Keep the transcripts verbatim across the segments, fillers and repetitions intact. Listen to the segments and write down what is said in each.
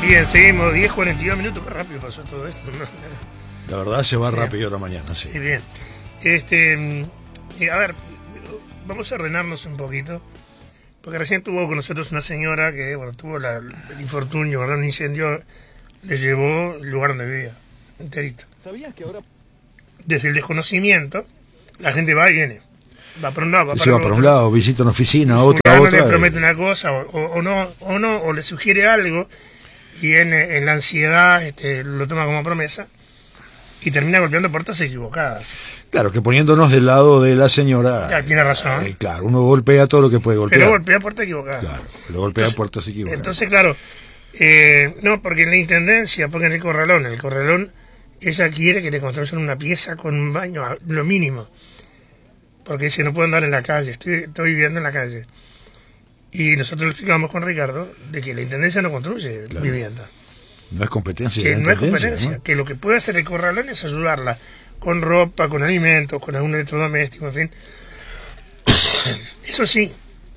Bien, seguimos, diez cuarenta y dos minutos, qué rápido pasó todo esto, ¿no? La verdad se va sí. rápido la mañana, sí. Sí, bien. Este, eh, a ver, vamos a ordenarnos un poquito, porque recién tuvo con nosotros una señora que, bueno, tuvo la, el infortunio, ¿verdad? Un incendio, le llevó el lugar donde vivía, enterito. ¿Sabías que ahora...? Desde el desconocimiento, la gente va y viene. Va por un lado, va Se para, va el para otro. un lado, visita una oficina, otra, Fulano otra. le promete y... una cosa, o, o, o no, o no, o le sugiere algo, y en, en la ansiedad este, lo toma como promesa, y termina golpeando puertas equivocadas. Claro, que poniéndonos del lado de la señora... Ya, tiene razón. Eh, claro, uno golpea todo lo que puede golpear. Pero golpea puertas equivocadas. Claro, pero golpea entonces, puertas equivocadas. Entonces, claro, eh, no, porque en la intendencia, porque en el corralón, en el corralón, ella quiere que le construyan una pieza con un baño, lo mínimo. Porque dice, no puedo andar en la calle, estoy, estoy viviendo en la calle. Y nosotros le explicamos con Ricardo de que la intendencia no construye claro. vivienda. No es competencia que de la no es competencia, ¿no? que lo que puede hacer el corralón es ayudarla con ropa, con alimentos, con algún electrodoméstico, en fin. Eso sí.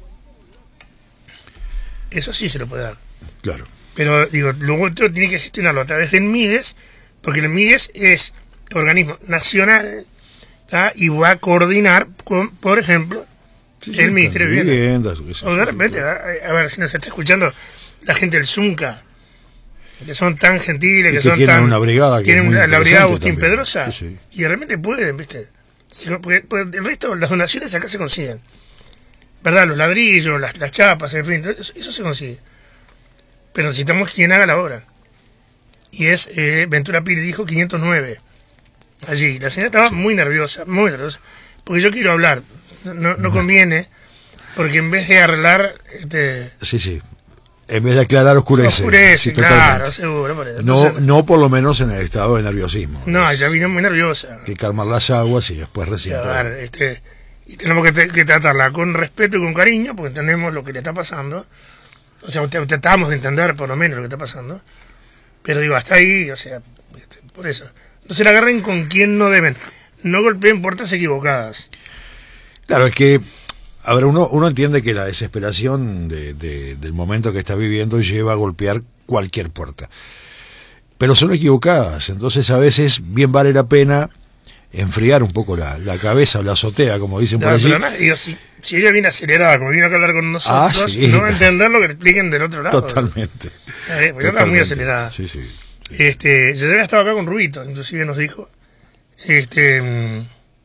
Eso sí se lo puede dar. Claro. Pero, digo, lo otro tiene que gestionarlo a través del MIDES, porque el MIDES es organismo nacional, ¿tá? Y va a coordinar con, por ejemplo, sí, el sí, Ministerio de Vivienda. O de repente, a, a ver si nos está escuchando la gente del Zunca, que son tan gentiles, que, que son tienen tan... una brigada que tienen es muy la brigada Agustín también. Pedrosa, sí, sí. Y de repente pueden, ¿viste? Porque, porque el resto, las donaciones acá se consiguen. ¿Verdad? Los ladrillos, las, las chapas, en fin, eso, eso se consigue. Pero necesitamos quien haga la obra. Y es, eh, Ventura Pires dijo quinientos nueve. Allí. La señora estaba muy nerviosa, muy nerviosa. Porque yo quiero hablar. No, no conviene, porque en vez de arreglar... Este, sí, sí. En vez de aclarar, oscurece. Oscurece, sí, claro, seguro. Por eso. No, Entonces, no por lo menos en el estado de nerviosismo. No, ella vino muy nerviosa. Que calmar las aguas y después recién... Claro, este, y tenemos que, que tratarla con respeto y con cariño, porque entendemos lo que le está pasando. O sea, tratamos de entender por lo menos lo que está pasando. Pero digo, hasta ahí, o sea, este, por eso. No se la agarren con quien no deben. No golpeen puertas equivocadas. Claro, es que... A ver, uno, uno entiende que la desesperación de, de, del momento que está viviendo lleva a golpear cualquier puerta. Pero son equivocadas, entonces a veces bien vale la pena enfriar un poco la, la cabeza o la azotea, como dicen No, por allí. pero además, digo, si, si ella viene acelerada, como viene a hablar con nosotros, ah, sí, no va a entender lo que le expliquen del otro lado. Totalmente. Eh, porque estaba muy acelerada. Sí, sí. Este, ya había estado acá con Rubito, inclusive nos dijo. Este...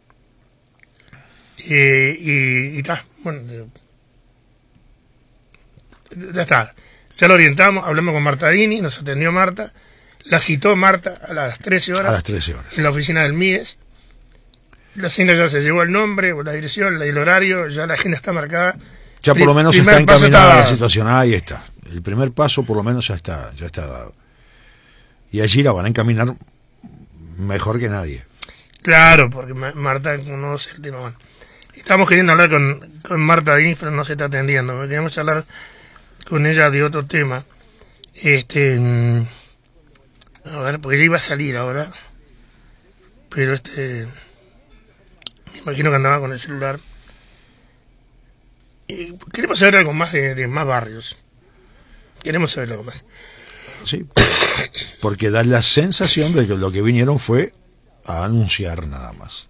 Eh, y está, bueno, ya está, ya lo orientamos, hablamos con Marta Dini, nos atendió Marta, la citó Marta a las trece horas, a las trece horas. En la oficina del MIDES. La señora ya se llevó el nombre, la dirección, el horario, ya la agenda está marcada. Ya por lo menos Primer está encaminada estaba... la situación, ahí está. El primer paso por lo menos ya está, ya está dado. Y allí la van a encaminar mejor que nadie. Claro, porque Marta conoce el tema. Bueno, estamos queriendo hablar con, con Marta Diniz, pero no se está atendiendo. Queremos hablar con ella de otro tema. Este, a ver, porque ella iba a salir ahora, pero este, me imagino que andaba con el celular. Y queremos saber algo más de, de más barrios. Queremos saber algo más. Sí, porque da la sensación de que lo que vinieron fue a anunciar nada más.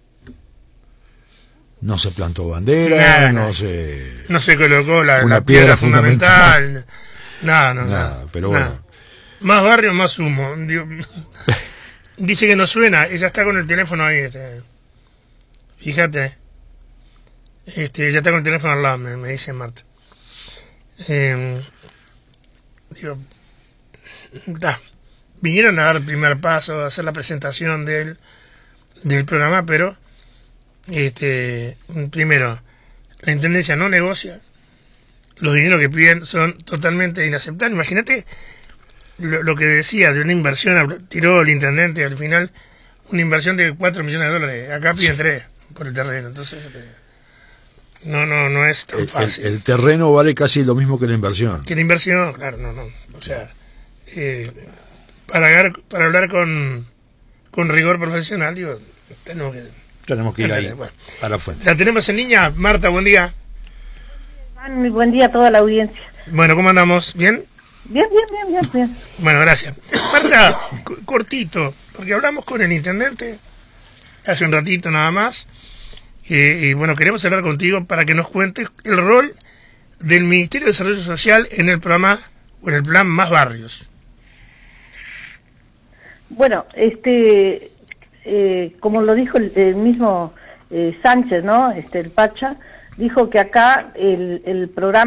No se plantó bandera, nada, no se... No se colocó la, una la piedra, piedra fundamental. fundamental. Nada, no, nada. nada. Pero nada. bueno. Más barrio, más humo. Digo, dice que no suena, ella está con el teléfono ahí. Este. Fíjate. Este, ella está con el teléfono al lado, me, me dice Marta. Eh, digo, da. Vinieron a dar el primer paso, a hacer la presentación del, del programa, pero este primero, la intendencia no negocia, los dineros que piden son totalmente inaceptables. Imagínate lo, lo que decía de una inversión, tiró el intendente al final, una inversión de cuatro millones de dólares, acá piden tres por el terreno, entonces este, no no no es tan fácil. El, el terreno vale casi lo mismo que la inversión. Que la inversión, claro, no, no, o sea, eh, para hablar, para hablar con, con rigor profesional, digo, tenemos que... Tenemos que ir ahí, bueno, a la fuente. La tenemos en línea. Marta, buen día. Muy buen día a toda la audiencia. Bueno, ¿cómo andamos? ¿Bien? Bien, bien, bien, bien, bien. Bueno, gracias. Marta, cortito, porque hablamos con el intendente hace un ratito nada más, eh, y bueno, queremos hablar contigo para que nos cuentes el rol del Ministerio de Desarrollo Social en el programa, o en el plan Más Barrios. Bueno, este, eh, como lo dijo el, el mismo eh, Sánchez, ¿no? Este, el Pacha, dijo que acá el, el programa